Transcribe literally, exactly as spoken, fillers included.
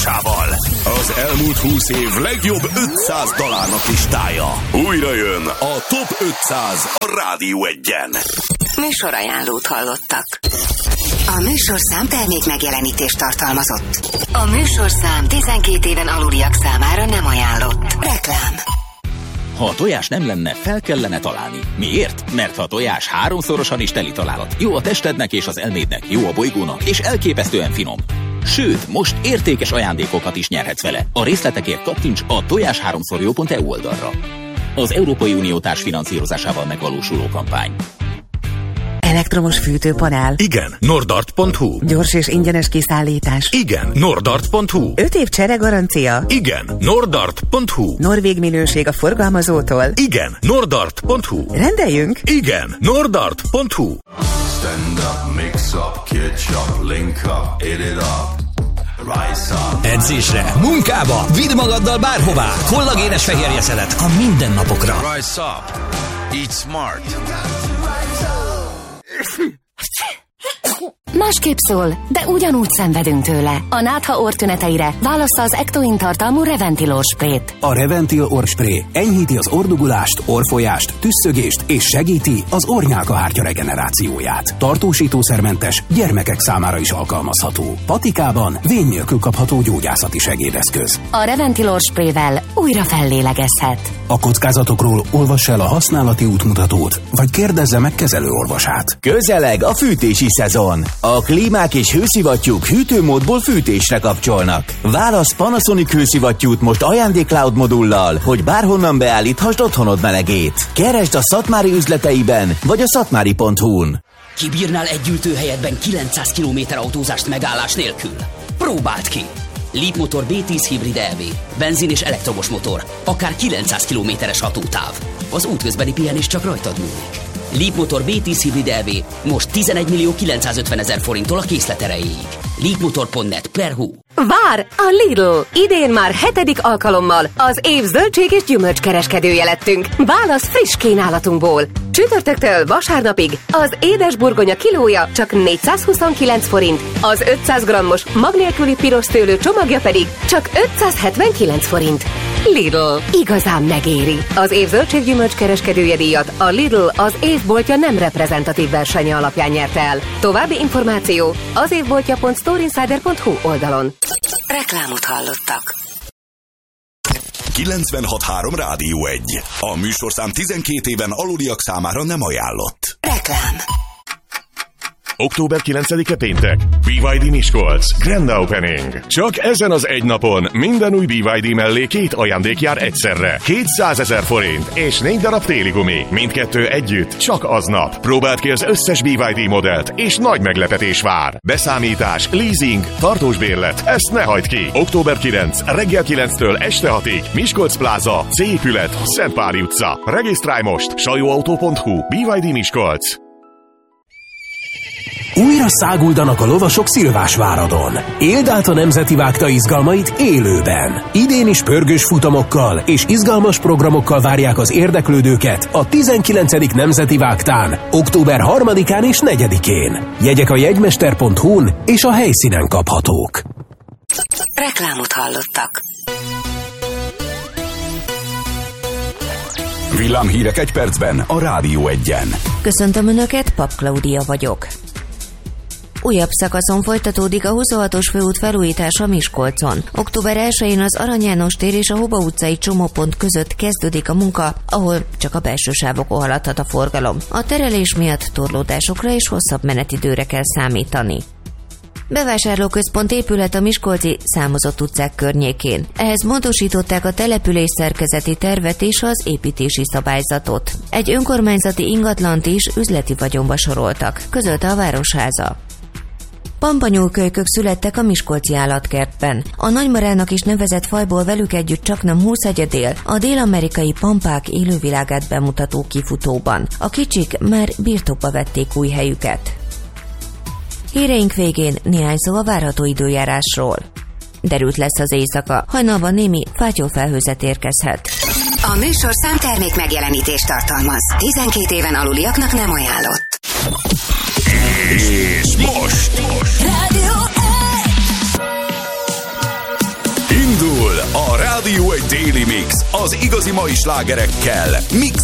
Az elmúlt húsz év legjobb ötszáz dalárnak listája. Újra jön a Top ötszáz a Rádió Egyen. Műsorajánlót hallottak. A műsorszám termék megjelenítést tartalmazott. A műsorszám tizenkét éven aluliak számára nem ajánlott. Reklám. Ha a tojás nem lenne, fel kellene találni. Miért? Mert ha a tojás háromszorosan is teli találat. Jó a testednek és az elmédnek, jó a bolygónak, és elképesztően finom. Sőt, most értékes ajándékokat is nyerhetsz vele. A részletekért kattints a tojás háromszor jó pont e u oldalra. Az Európai Unió társfinanszírozásával megvalósuló kampány. Elektromos fűtőpanel? Igen. Nordart pont hu. Gyors és ingyenes kiszállítás? Igen. Nordart pont hu. öt év csere garancia? Igen. Nordart pont hu. Norvég minőség a forgalmazótól? Igen. Nordart pont hu. Rendeljünk? Igen. Nordart pont hu. Stand up, mix up, catch up, link up, eat it up. Edzésre, munkába, vidd magaddal bárhová. Kollagénes fehérjeszelet a mindennapokra. Rise up, eat smart. Másképp szól, de ugyanúgy szenvedünk tőle. A nátha orrtüneteire válassza az Ectoin tartalmú Reventil orrsprét. A Reventil orrspray enyhíti az orrdugulást, orrfolyást, tüsszögést és segíti az orrnyálkahártya regenerációját. Tartósítószermentes, gyermekek számára is alkalmazható. Patikában vén nélkül kapható gyógyászati segédeszköz. A Reventil orrsprével újra fellélegezhet. A kockázatokról olvass el a használati útmutatót, vagy kérdezze meg kezelőorvosát. Közeleg a fűtési szezon. A klímák és hőszivattyúk hűtőmódból fűtésre kapcsolnak. Válasz Panasonic hőszivattyút most ajándékcloud modullal, hogy bárhonnan beállíthasd otthonod melegét. Keresd a Szatmári üzleteiben, vagy a szatmári pont hu-n. Kibírnál egy ültőhelyetben kilencszáz kilométer autózást megállás nélkül? Próbáld ki! Leapmotor bé tíz hibrid é vé, benzin és elektromos motor, akár kilencszáz kilométeres hatótáv. Az útközbeni pihenés csak rajtad múlik. Leapmotor bé tíz hibrid é vé most tizenegy millió kilencszázötven ezer forinttól a készlet erejéig. leapmotor pont net per hu. Vár a Lidl! Idén már hetedik alkalommal az év zöldség és gyümölcs kereskedője lettünk. Válasz friss kínálatunkból. Csütörtöktől vasárnapig az édes burgonya kilója csak négyszázhuszonkilenc forint, az ötszáz grammos mag nélküli piros szőlő csomagja pedig csak ötszázhetvenkilenc forint. Lidl. Igazán megéri. Az év zöldséggyümölcs kereskedője díjat a Lidl az évboltja nem reprezentatív versenye alapján nyerte el. További információ az évboltja pont storeinsider pont hu oldalon. Reklámot hallottak. kilencvenhat három Rádió egy. A műsorszám tizenkét éven aluliak számára nem ajánlott. Reklám. október kilencedike péntek. bé vé dé Miskolc. Grand Opening. Csak ezen az egy napon minden új bé vé dé mellé két ajándék jár egyszerre. kétszázezer forint és négy darab téli gumi. Mindkettő együtt csak aznap. Próbáld ki az összes bé vé dé modellt, és nagy meglepetés vár. Beszámítás, leasing, tartós bérlet. Ezt ne hagyd ki. október kilencedike reggel kilenctől este hatig. Miskolc Pláza, C épület, Szentpáli utca. Regisztrálj most. sajóautó pont hu. bé vé dé Miskolc. Újra száguldanak a lovasok Szilvásváradon. Éld át a Nemzeti Vágta izgalmait élőben. Idén is pörgős futamokkal és izgalmas programokkal várják az érdeklődőket a tizenkilencedik Nemzeti Vágtán, október harmadikán és negyedikén. Jegyek a jegymester pont hu-n és a helyszínen kaphatók. Reklámot hallottak. Villámhírek egy percben a Rádió Egyen. Köszöntöm Önöket, Pap Klaudia vagyok. Újabb szakaszon folytatódik a huszonhatos főút felújítása Miskolcon. október elsején az Arany János tér és a Huba utcai csomópont között kezdődik a munka, ahol csak a belső sávokon haladhat a forgalom. A terelés miatt torlódásokra és hosszabb menetidőre kell számítani. Bevásárlóközpont épület a miskolci számozott utcák környékén. Ehhez módosították a település szerkezeti tervet és az építési szabályzatot. Egy önkormányzati ingatlant is üzleti vagyonba soroltak, közölte a Városháza. Pampanyúlkölykök születtek a miskolci állatkertben. A nagymarának is nevezett fajból velük együtt csaknem húsz egyedél a dél-amerikai pampák élővilágát bemutató kifutóban. A kicsik már birtokba vették új helyüket. Híreink végén néhány szó a várható időjárásról. Derült lesz az éjszaka, hajnalban némi fátyolfelhőzet érkezhet. A műsorszám termék megjelenítést tartalmaz. tizenkét éven aluliaknak nem ajánlott. És most! most. Rádió Rádió egy Daily Mix, az igazi mai slágerekkel. Mix